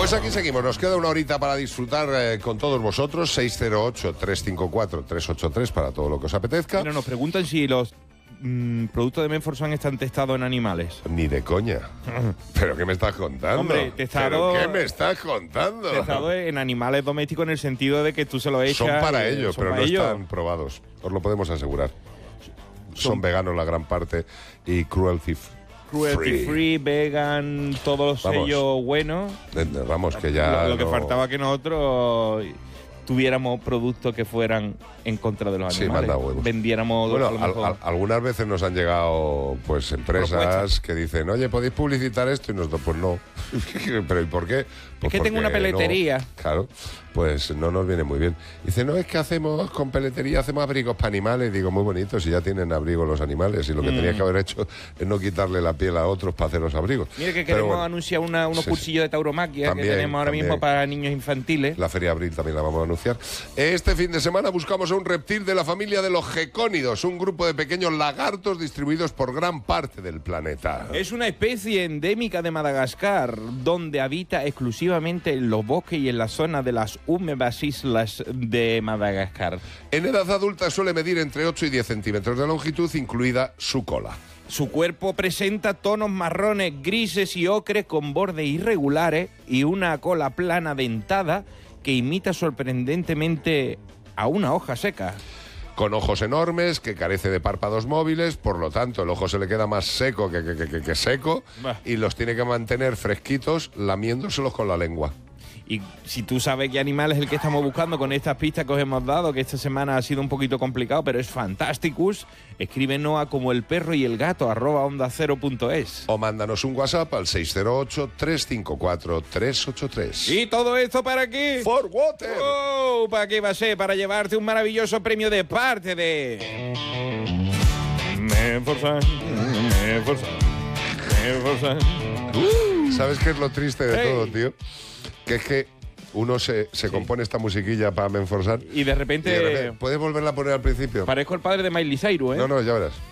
Pues aquí seguimos, nos queda una horita para disfrutar con todos vosotros. 608-354-383 para todo lo que os apetezca. Mira, nos preguntan si los productos de Menforsan están testados en animales. Ni de coña. ¿Pero qué me estás contando? Hombre, testado... ¿Pero qué me estás contando? Testado en animales domésticos en el sentido de que tú se lo echas... Son para ellos, pero no ellos. están probados. Os lo podemos asegurar. Son veganos la gran parte y cruelty free, vegan, todos los sellos buenos. Vamos, que ya... Lo que faltaba que nosotros tuviéramos productos que fueran en contra de los animales. Sí, manda huevos. Vendiéramos... Bueno, algunas veces nos han llegado pues empresas propuestas que dicen, oye, ¿podéis publicitar esto? Y nosotros, pues no. ¿Pero y por qué? Pues es que tengo una peletería. No. Claro, pues no nos viene muy bien. Dice, no, es que hacemos con peletería, hacemos abrigos para animales. Digo, muy bonitos, si ya tienen abrigos los animales. Y lo que tenías que haber hecho es no quitarle la piel a otros para hacer los abrigos. Mira que queremos anunciar unos cursillos de tauromaquia también, que tenemos ahora mismo para niños infantiles. La Feria Abril también la vamos a anunciar. Este fin de semana buscamos a un reptil de la familia de los gecónidos, un grupo de pequeños lagartos distribuidos por gran parte del planeta. Es una especie endémica de Madagascar, donde habita exclusivamente en los bosques y en la zona de las húmedas islas de Madagascar. En edad adulta suele medir entre 8 y 10 centímetros de longitud, incluida su cola. Su cuerpo presenta tonos marrones, grises y ocres con bordes irregulares y una cola plana dentada que imita sorprendentemente a una hoja seca. Con ojos enormes, que carece de párpados móviles, por lo tanto el ojo se le queda más seco que seco y los tiene que mantener fresquitos lamiéndoselos con la lengua. Y si tú sabes qué animal es el que estamos buscando con estas pistas que os hemos dado, que esta semana ha sido un poquito complicado, pero es Fantasticus, escríbenos a como el perro y el gato @ondacero.es. O mándanos un WhatsApp al 608-354-383. ¿Y todo esto para qué? For Water. Oh, ¿para qué va a ser? Para llevarte un maravilloso premio de parte de... Menforsan. ¿Sabes qué es lo triste de todo, tío? Que es que uno se compone esta musiquilla para Menforsan y de repente... ¿Puedes volverla a poner al principio? Parezco el padre de Miley Cyrus, ¿eh? No, ya verás.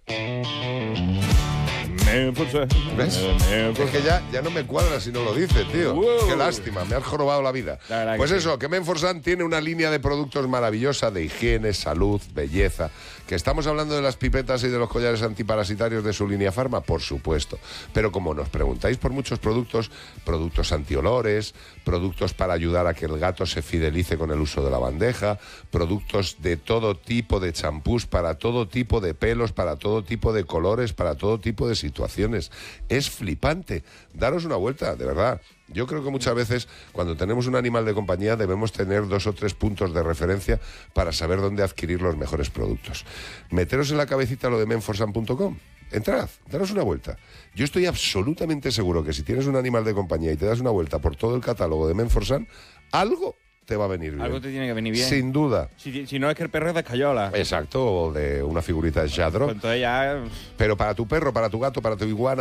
¿Ves? Es que ya no me cuadra si no lo dice, tío. Wow. Qué lástima, me has jorobado la vida. Pues eso, que Menforsan tiene una línea de productos maravillosa de higiene, salud, belleza. ¿Que estamos hablando de las pipetas y de los collares antiparasitarios de su línea Pharma? Por supuesto. Pero como nos preguntáis por muchos productos antiolores, productos para ayudar a que el gato se fidelice con el uso de la bandeja, productos de todo tipo de champús para todo tipo de pelos, para todo tipo de colores, para todo tipo de situaciones. Es flipante. Daros una vuelta, de verdad. Yo creo que muchas veces cuando tenemos un animal de compañía debemos tener 2 o 3 puntos de referencia para saber dónde adquirir los mejores productos. Meteros en la cabecita lo de menforsan.com. Entrad, daros una vuelta. Yo estoy absolutamente seguro que si tienes un animal de compañía y te das una vuelta por todo el catálogo de Menforsan, algo te va a venir bien. Algo te tiene que venir bien. Sin duda. Si no es que el perro es de escayola. Exacto, o de una figurita de Jadro. Pues entonces ya... Pero para tu perro, para tu gato, para tu iguana,